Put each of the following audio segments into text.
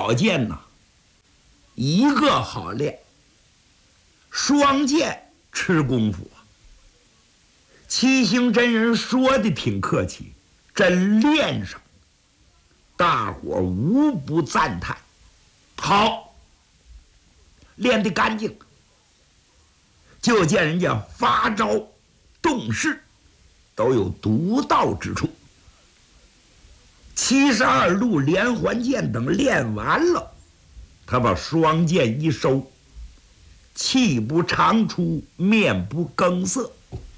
宝剑呐，一个好练，双剑吃功夫啊。七星真人说的挺客气，真练上，大伙无不赞叹。好，练得干净。就见人家发招动势都有独到之处。72路连环剑等练完了，他把双剑一收，气不长出，面不更色，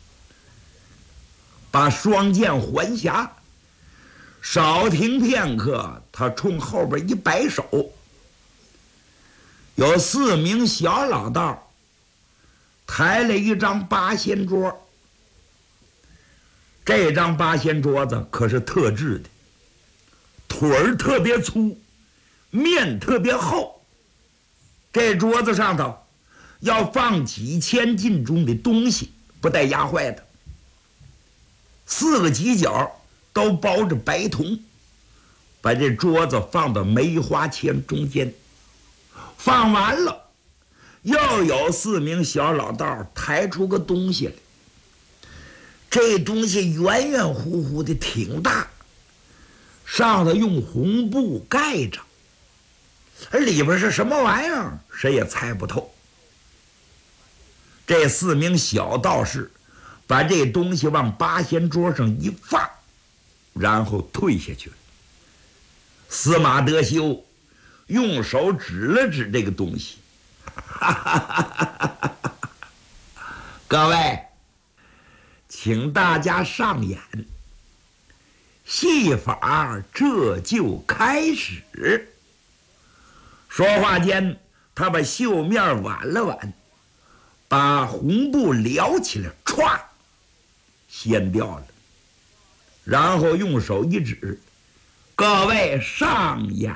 把双剑还匣，少停片刻，他冲后边一摆手，有4名小老道抬了一张八仙桌。这张八仙桌子可是特制的，腿儿特别粗，面特别厚。这桌子上头要放几千斤重的东西，不带压坏的。4个犄角都包着白铜，把这桌子放到梅花签中间。放完了，又有4名小老道抬出个东西来。这东西圆圆乎乎的，挺大，上头用红布盖着，而里边是什么玩意儿，谁也猜不透。这4名小道士把这东西往八仙桌上一放，然后退下去了。司马德修用手指了指这个东西，各位，请大家上演，戏法这就开始。说话间，他把袖面挽了挽，把红布撩起来，歘，掀掉了，然后用手一指，各位上演。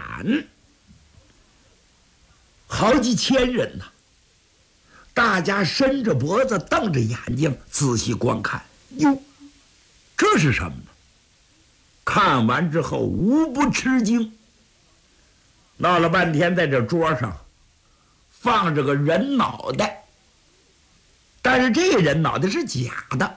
好几千人呐，大家伸着脖子，瞪着眼睛，仔细观看。哟，这是什么呢？看完之后无不吃惊。闹了半天，在这桌上放着个人脑袋，但是这人脑袋是假的，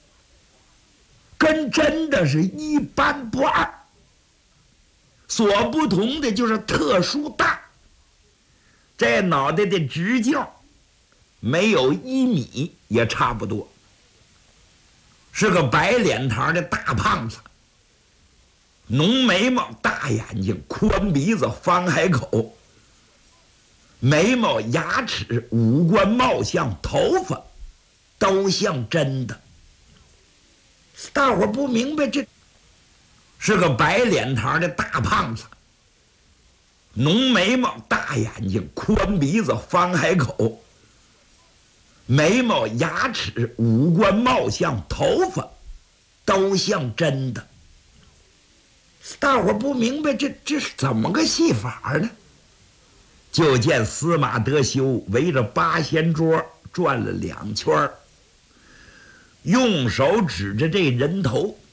跟真的是一般不二。所不同的就是特殊大。这脑袋的直径没有1米，也差不多，是个白脸膛的大胖子，浓眉毛，大眼睛，宽鼻子，方海口，眉毛、牙齿、五官、貌相、头发都像真的。大伙不明白，这是个白脸膛的大胖子，浓眉毛，大眼睛，宽鼻子，方海口，眉毛、牙齿、五官、貌相、头发都像真的。大伙不明白，这是怎么个戏法呢？就见司马德修围着八仙桌转了2圈，用手指着这人头，